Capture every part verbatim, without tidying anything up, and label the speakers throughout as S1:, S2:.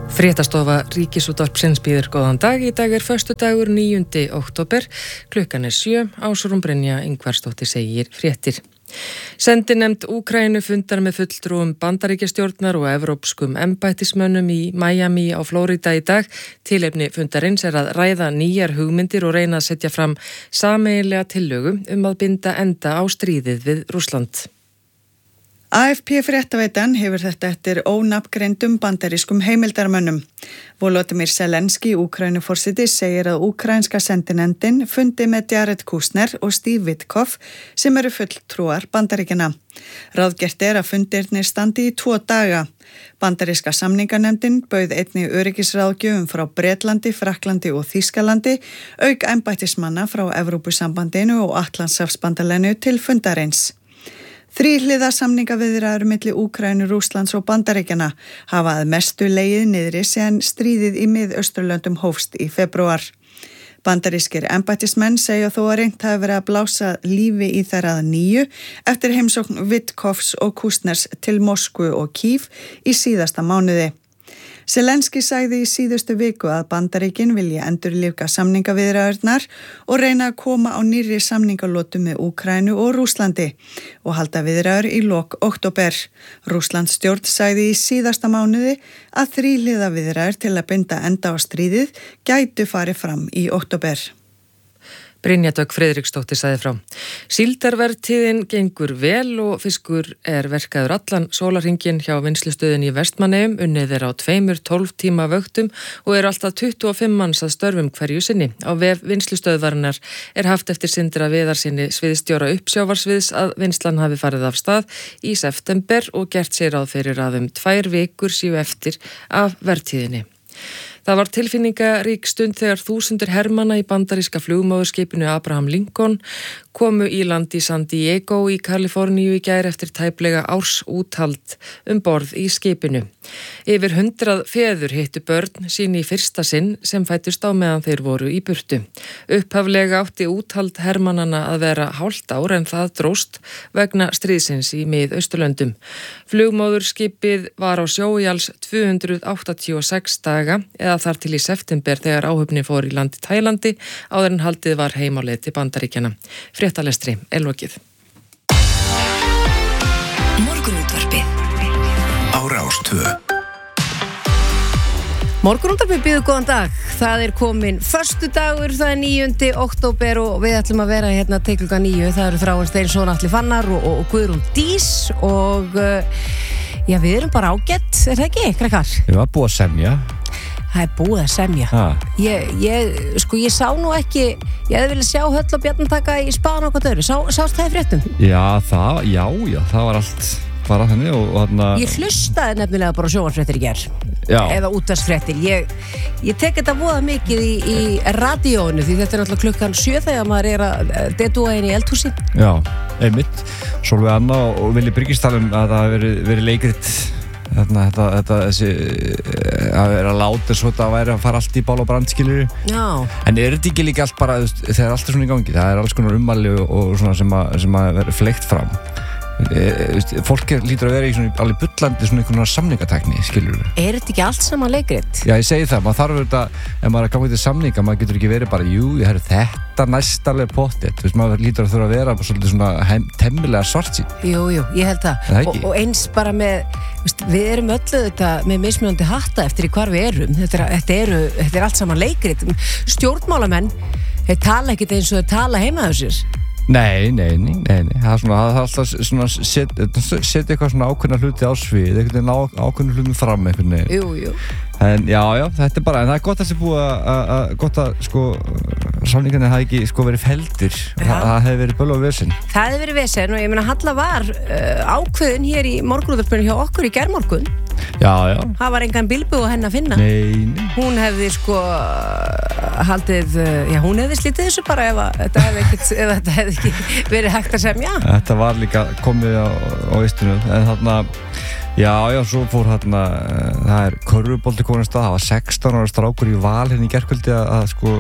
S1: Fréttastofa Ríkisútvarpsins býður góðan dag. Í dag er föstudagur níundi október. Klukkan er sjö. Ásrún Brynja Ingvarsdóttir segir fréttir. Sendinefnd Úkraínu fundar með fulltrúum Bandaríkjastjórnar og evrópskum embættismönnum í Miami á Flórida í dag. Tilefni fundarins er að ræða nýjar hugmyndir og reyna að setja fram sameiginlega tillögu um að binda enda á stríðið við Rússland.
S2: A F P fréttaveitan hefur þetta eftir ónafngreindum bandarískum heimildarmönnum. Volodymyr Zelenský, Úkraínuforseti, segir að úkraínska sendinefndin fundi með Jared Kushner og Steve Witkoff sem eru fulltrúar Bandaríkjanna. Ráðgert er að fundirnir standi í tvo daga. Bandaríska samninganefndin bauð einnig öryggisráðgjöfum frá Bretlandi, Frakklandi og Þýskalandi, auk embættismanna frá Evrópusambandinu og Atlantshafsbandalaginu til fundarins. Þríhliða samningaviðræður milli Úkraínu, Rússlands og Bandaríkjanna hafa að mestu legið niðri síðan stríðið í Mið-Austurlöndum hófst í febrúar. Bandarískir embættismenn segja þó að reynt hafi verið að blása lífi í þeirra að nýju eftir heimsókn Witkoffs og Kushners til Moskvu og Kív í síðasta mánuði. Zelenský sagði í síðustu viku að Bandaríkin vilja endurlífga samningaviðræðurnar og reyna að koma á nýrri samningalótu með Úkraínu og Rússlandi og halda viðræður í lok október. Rússlandsstjórn sagði í síðasta mánuði að þríhliða viðræður til að binda enda á stríðið gætu farið fram í október.
S1: Brynja Dögg Friðriksdóttir sagði frá. Síldarvertíðin gengur vel og fiskur er verkaður allan sólarhringinn hjá vinnslustöðin í Vestmannaeyjum. Unnið er á tveimur tólf tíma vöktum og eru alltaf tuttugu og fimm manns að störfum hverju sinni. Á vef vinnslustöðvarinnar er haft eftir Sindra Viðarsinni sviðstjóra uppsjávarsviðs að vinnslan hafi farið af stað í september og gert sér ráð fyrir að um tvær vikur séu eftir af vertíðinni. Það var tilfinningarík stund þegar þúsundir hermanna í bandaríska flugmóðurskipinu Abraham Lincoln komu í land í San Diego í Kaliforníu í gær eftir tæplega árs úthald um borð í skipinu. Yfir hundrað feður hittu börn sín í fyrsta sinn sem fættust á meðan þeir voru í burtu. Upphaflega átti úthald hermannana að vera hálft ár en það dróst vegna stríðsins í Mið-Austurlöndum. Flugmóðurskipið var á sjó í alls tvö hundruð áttatíu og sex daga eða þar til í september þegar áhöfnin fór í landi Tælandi áður en haldið var heim á leið til Bandaríkjanna. Fréttalestri er lokið.
S3: Morgunútvarpið á Rás tvö.
S4: Morgunútvarpið býður góðan dag. Það er komin föstudagur, það er níundi október og við ætlum að vera hérna til klukkan níu. Það eru Þráinn Steinsson, Atli Fannar og, og, og Guðrún Dís og uh, já, við erum bara ágætt, er það ekki, krakkar?
S5: Við varum búið að semja.
S4: Það er búið að semja. Ég, ég, sko, ég sá nú ekki, ég hefði viljað sjá Höll og Bjarni taka í spaðan á hvað öðru. Sá, sást það í fréttum?
S5: Já, það, já, já, það var allt bara þannig og þarna...
S4: Ég hlustaði nefnilega bara sjónvarpsfréttir í gær.
S5: Já.
S4: Eða útvarpsfréttir. Ég, ég tek þetta voða mikið í, í radíónu því þetta er náttúrulega klukkan sjö þegar maður er að dedúa inn í eldhúsi.
S5: Já, einmitt. Sólveig Anna og Villi Byrgistalum að það hafi verið, verið leikrit. Þarna, þetta, þetta, þessi að vera láta svo þetta að væri að fara allt í bál og brand, skilur.
S4: Já.
S5: En er þetta ekki líka allt bara, þegar allt er svona í gangi, það er alls konar ummæli og svona sem að, sem að vera fleikt fram. Fólk er, lítur að vera í svona alveg bullandi svona einhvern samningatækni, skilur við.
S4: Er þetta ekki allt saman leikrit?
S5: Já, ég segi það, maður þarf þetta, ef maður er að ganga til samninga, maður getur ekki verið bara, jú, ég herri þetta næstarlega pottet, þú veist, maður lítur að þurfa að vera svolítið svona heim, temmilega svartsýn.
S4: Jú, jú, ég held það.
S5: það
S4: og, og eins bara með, veist, við erum öllu þetta með mismunandi hatta eftir í hvar við erum. Þetta er, þetta eru, þetta er allt saman leikrit. Stjórnmálamenn, þeir tala ekkert eins og þeir tala heima á sér.
S5: Nei, nei, nei, nei, nei. Það er svona, það er alltaf svona setja set eitthvað svona ákveðna hluti á svið, einhvern veginn á, ákveðna hlutum fram einhvern veginn.
S4: Jú, jú.
S5: En já, já, þetta er bara, en það er gott að það sé búið að, að gott að, sko, samningarnir hafi ekki, sko, verið feldir. Það, það hefði verið böl og vesen. Það
S4: hefði verið vesen og ég meina Halla var uh, ákveðin hér í morgunútvarpinu hjá okkur í gærmorgun.
S5: Já, já.
S4: Það var engan bilbu að henni að finna.
S5: Nei, nei.
S4: Hún hefði, sko, haldið, já, hún hefði slítið þessu bara ef að þetta hefði ekkert, ef þetta hefði ekki verið hægt að semja.
S5: Þetta var líka komið á, á veistunum, en þarna, já, já, svo fór þarna, það er körfubolti komin af stað, það var sextán ára strákur í Val hérna í gærkvöldi að, að sko,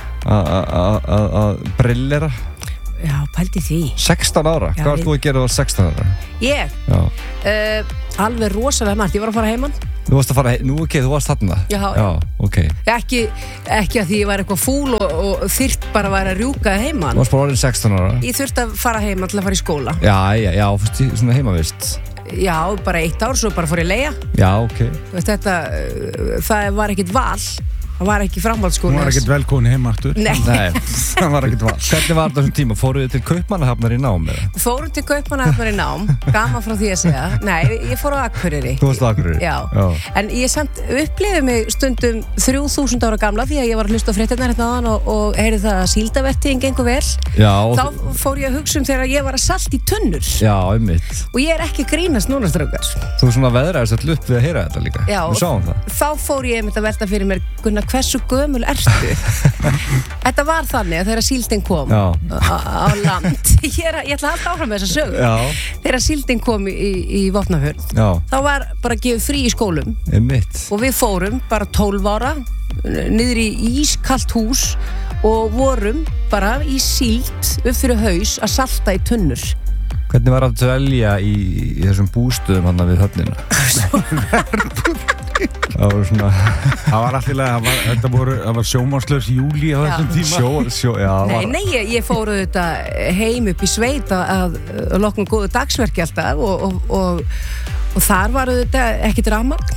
S5: að brillera.
S4: Já, pældi því.
S5: sextán ára? Já, hvað varst þú að gera á sextán ára?
S4: Ég? Já. Uh, alveg rosalega margt. Ég var að fara heimann.
S5: Þú Þú varst að fara, nú ok, þú varst þarna
S4: Já,
S5: já, ok
S4: Ekki, ekki að því ég var eitthvað fúl og, og þyrft bara að vera að rjúka heiman
S5: Þú varst bara orðin sextán ára
S4: Ég þurfti að fara heima til að fara í skóla
S5: Já, já, já, fyrst í svona heimavist
S4: Já, bara eitt ár, svo bara fór ég að leigja
S5: Já, ok
S4: Þetta, það var ekkit val Það var ekki framhaldsskóli
S6: Hún var ekkert velkomin heim aftur
S4: Nei,
S5: Nei,
S6: Það var ekkert val
S5: hvernig var þetta þessum tíma? Fóruð þið til Kaupmannahafnar í nám eða?
S4: fórum til Kaupmannahafnar í nám Gaman frá því að segja Nei, ég fór á Akureyri
S5: Þú varst á Akureyri?
S4: Já.
S5: Já.
S4: En ég samt upplifði mig stundum þrjú þúsund ára gamla því að ég var að hlusta á fréttirnar hérna áðan og, og heyrði það að síldavertíðin gengur vel
S5: Já, og
S4: Þá fór ég að hugsa um þegar ég var að salt í tunnur
S5: Já, einmitt
S4: og ég er ekki að grínast núna strákar
S5: Þú svona veðraðist all upp við að heyra þetta líka
S4: Já,
S5: Við sáum það
S4: þá fór ég einmitt að velta fyrir mér Gunnar, hversu gömul ertu? Þetta var þannig að þegar síldin kom
S5: Já.
S4: á, á land ég, er, að- ég ætla að halda áfram með þessa sögu
S5: Já,
S4: Þegar síldin kom í, í Vopnafjörð
S5: já,
S4: þá var bara gefið frí í skólum
S5: einmitt
S4: og við fórum bara tólf ára niður í ískalt hús og vorum bara í síld upp fyrir haus að salta í tunnur
S5: Hvernig var að dvelja í, í þessum bústöðum hann við höfnina? Það voru svona
S6: Það var allir að þetta voru Það var sjómannslaus júli á þessum tíma
S5: sjó, sjó, já það
S4: Nei,
S5: var,
S4: nei, ég, ég fór þetta heim upp í sveit að, að, að loknum góðu dagsverki alltaf og, og, og, og þar var þetta ekkert rafmagn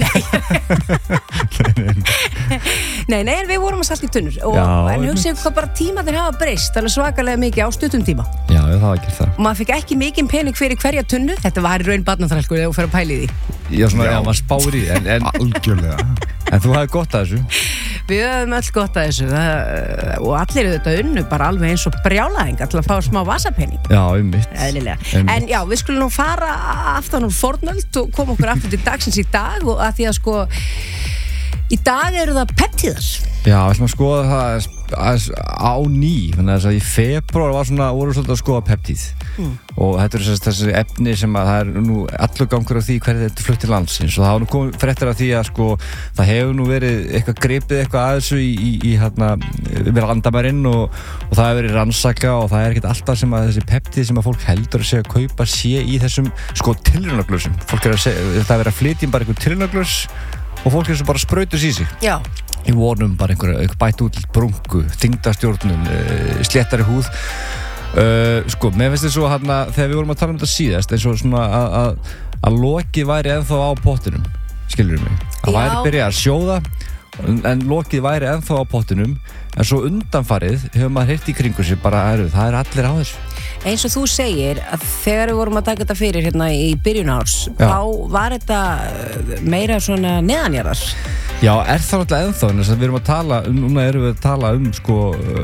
S4: Nei, nei, en við vorum að salta í tunnur og,
S5: Já,
S4: en hugsaðu hvað bara tímaðir hafa breyst alveg svakalega mikið á stuttum tíma
S5: já, já, það var ekki það
S4: og maður fikk ekki mikinn pening fyrir hverja tunnu þetta var í raun barnaþrælkur þegar þú fer að pæla í því
S5: Já, svona, já, maður spáir í en, en,
S6: Algjörlega
S5: en þú hafði gott að þessu
S4: Við höfum öll gott að þessu það, og allir þetta unnu bara alveg eins og brjálæðingar til að fá smá vasapenning
S5: Já, einmitt
S4: eðlilega.
S5: Einmitt.
S4: En já, við skulum nú fara aftan úr fornöld og koma okkur aftur til dagsins í dag og að því að sko í dag eru það peptíðar
S5: Já, við ætlum að skoða það aðeins á ný þannig að þess að í febrúar var svona voru svolítið að skoða peptíð mm. og þetta eru þessi, þessi efni sem að það er nú allur gangur á því hvernig þetta er flutt til landsins og það hafa nú komið fréttir af því að sko það hefur nú verið eitthvað gripið eitthvað að þessu í, í, í hérna við landamærin og, og það hefur verið rannsaka og það er ekkert alltaf sem að þessi peptíð sem að fólk heldur að segja að kaupa sé í þessum sko tilraunaglösum fólk er að segja, þetta er verið að flytja inn bara einhver tilraunaglös og fólk er sem bara sprautur í sig
S4: Já,
S5: í vonum bara einhver, einhver bætt út brungu, þyngdastjórnun, uh, sléttari húð uh, sko, mér finnst þetta svo hérna þegar við vorum að tala um þetta síðast eins og svona að, að, að lokið væri ennþá á pottinum skilur mig, að
S4: Já.
S5: væri byrjað að sjóða en lokið væri ennþá á pottinum en svo undanfarið hefur maður heyrt í kringu sér bara, eru, það er allir á þessu
S4: eins og þú segir að þegar við vorum að taka þetta fyrir hérna í byrjun árs
S5: Já.
S4: þá var þetta meira svona neðanjarðar
S5: Já, er það náttúrulega ennþá en þess að við erum að tala um, núna erum við að tala um sko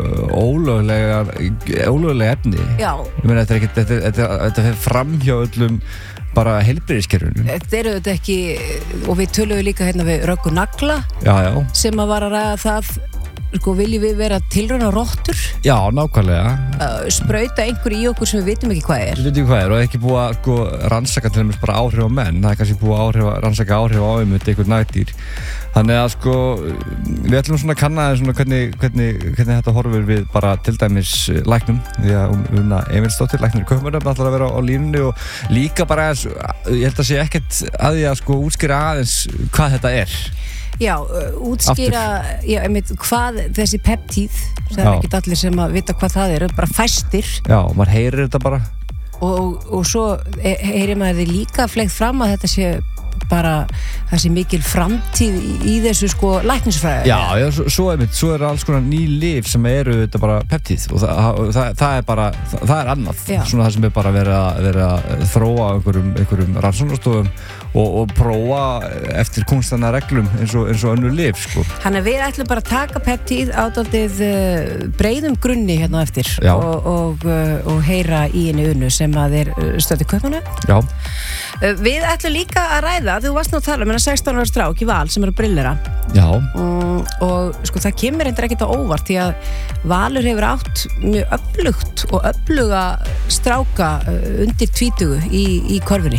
S5: ólöglega ólöglega efni
S4: Já.
S5: Ég meina þetta er ekkert, þetta, þetta, þetta fer fram hjá öllum bara heilbrigðiskerfinu
S4: Þetta eru þetta ekki og við töluðum líka hérna við Röggu Nagla
S5: Já, já,
S4: sem að var að ræða það sko viljum við vera tilrauna rottur
S5: já, nákvæmlega
S4: uh, sprauta einhverju í okkur sem við vitum ekki hvað er
S5: Við veitum hvað er og ekki búið að sko, rannsaka til dæmis bara áhrif á menn það er kannski búið að áhrif, rannsaka áhrif á einmitt einhvern nagdýr þannig að sko við ætlum svona að kanna svona hvernig, hvernig, hvernig þetta horfir við bara til dæmis læknum því að Una Emilsdóttir, læknir í Kaupmannahöfn ætlar að vera á línunni og líka bara aðeins, ég held að sé ekkert að því að sko útskýra aðeins hvað þetta er
S4: Já, uh, útskýra já, einmitt, hvað þessi peptíð það er
S5: Já.
S4: ekkert allir sem að vita hvað það er bara fæstir
S5: Já, maður heyrir þetta bara
S4: og, og svo he- heyrir maður þið líka fleygt fram að þetta sé bara þessi mikil framtíð í, í þessu sko læknisfræði
S5: Já, já, svo, svo, einmitt, svo er alls konar ný lyf sem eru þetta bara peptíð og það, það, það er bara, það, það er annað
S4: Já.
S5: svona það sem er bara verið að, verið að þróa einhverjum, einhverjum rannsóknarstofum og, og prófa eftir kunstanna reglum eins og, eins og önnur lyf sko.
S4: Þannig að við ætlum bara að taka peptíð á dálítið uh, breiðum grunni hérna á eftir
S5: Já.
S4: og, og, uh, og heyra í henni Unu sem að er stöði Kaupmannahöfn
S5: Já,
S4: uh, Við ætlum líka að ræða, þú varst nú að tala um hennar sextán ára strák í Val sem er að brillera
S5: já,
S4: um, og sko það kemur reyndar ekkert á óvart því að Valur hefur átt mjög öflugt og öfluga stráka uh, undir tvítugu í, í korfinni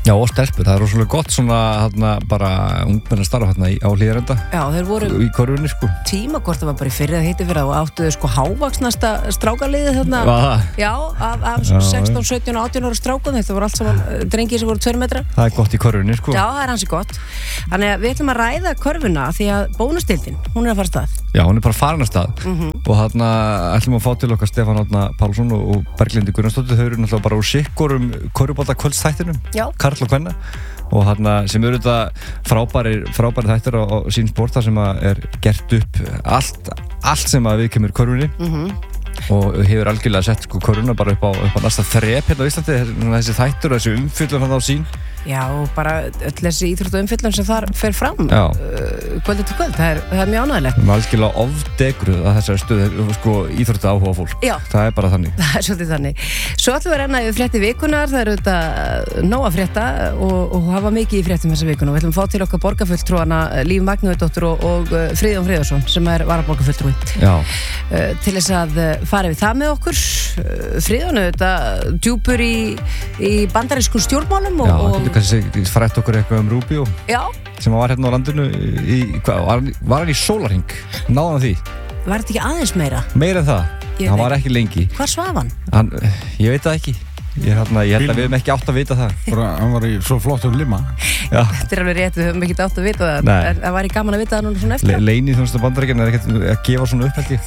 S5: Já, og stelpur, það er rosalega gott svona hérna bara ungmennar starf hérna á Hlíðarenda.
S4: Já, þeir voru
S5: í körfunni sko.
S4: Tíma hvort það var bara í fyrri að hitti fyrir og áttuðu sko hávaksnasta strákaliðið þarna.
S5: Hvað?
S4: Já, af, af sextán, sautján og átján ára strákum, þetta voru allt saman drengir sem voru tveir metra.
S5: Það er gott í körfunni sko.
S4: Já, það er hansi gott. Þannig að við ætlum að ræða körfuna því að bónustildin, hún er að fara af stað.
S5: Já, hún er bara farin af stað
S4: Mhm.
S5: og þarna ætlum að fá til okkar Stefán Árna Pálsson og, og Berglindi Gunnarsdóttir, þau eru náttúrulega bara úr sikkorum körfubolta kvöldstættinum,
S4: Já.
S5: Karl og Kvenna og þarna sem eru þetta frábæri, frábæri þættir á, á sín sport þar sem að er gert upp allt, allt sem að við kemur körfunni
S4: Mhm.
S5: og hefur algjörlega sett sko körfuna bara upp á, upp á næsta þrep hérna á Íslandi, þessi þættur og þessi umfyllun hann á sín.
S4: Já, og bara öll þessi íþróttu umfyllun sem þar fer fram
S5: Já.
S4: uh, kvöldi til kvöld, það er, það er mjög ánægilegt.
S5: Við erum algjörlega ofdegruð að þessari stöðu sko íþróttu áhuga fólk.
S4: Já.
S5: Það er bara þannig.
S4: Það er svolítið þannig. Svo ætlum við að renna yfir frétti vikunar, það eru auðvitað nóg að frétta og, og hafa mikið í fréttum þessa vikuna. Við ætlum að fá til okkar borgarfulltrúana Líf Magnúðardóttur og, og Friðjón Friðjónsson sem er varaborgarfulltrúi.
S5: Já.
S4: Uh, til þess að uh, fara við það með okkur. Uh, Friðjón auðvitað djúpur í, í bandarískum stjórnmálum og,
S5: Já,
S4: og
S5: getur kannski frætt okkur eitthvað um Rubio
S4: já,
S5: sem var hérna á landinu í, hvað, var, hann- var hann í sólarhring? Náði hann því?
S4: var þetta ekki aðeins meira?
S5: Meira en það?
S4: Ég
S5: Hann
S4: veit-
S5: var ekki lengi.
S4: Hvar svaf hann?
S5: Hann, ég veit það ekki. Ég, hérna, ég held að við hefum ekki átt að vita það.
S6: Bara, hann var í svo flottum lima.
S5: Já.
S4: Þetta er alveg rétt, við höfum ekki átt að vita það.
S5: Nei.
S4: En það væri gaman að vita það núna svona eftir.
S5: Le, Leini þjónustu bandaríkjana er ekkert að gefa svona upp held ég.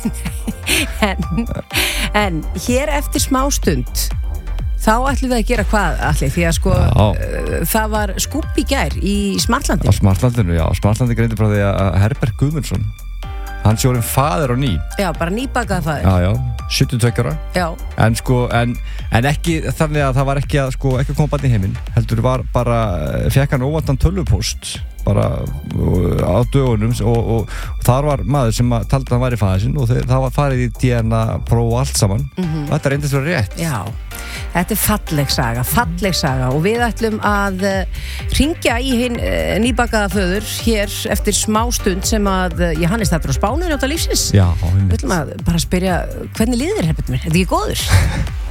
S4: En, en hér eftir smá stund þá ætlum við að gera hvað allir því að sko
S5: Já.
S4: uh, það var skúpp í gær í Smartlandi.
S5: Á Smartlandinu, já. Smartlandi greindi frá því að Herbert Guðmundsson, hann sé orðinn faðir á ný.
S4: Já, bara nýbakað fæðir.
S5: Já, já. sjötíu og tveggja ára.
S4: Já.
S5: En sko, en, en ekki þannig að það var ekki að sko, ekki að koma barn í heiminn. Heldur var bara, fekk hann óvantan tölvupóst bara á dögunum og, og, og þar var maður sem að taldi að hann væri faðir sinn og þeir, það var farið í D N A próf og allt saman.
S4: Mhm.
S5: Og þetta reyndist vera rétt.
S4: Já, þetta er falleg saga, falleg saga og við ætlum að uh, ringja í hinn uh, nýbakaða föður hér eftir smá stund sem að uh, Hannes þarf á Spáni njóta lífsins.
S5: Já,
S4: Við ætlum að bara spyrja hvernig líður Herbert mér, er þetta ekki góður?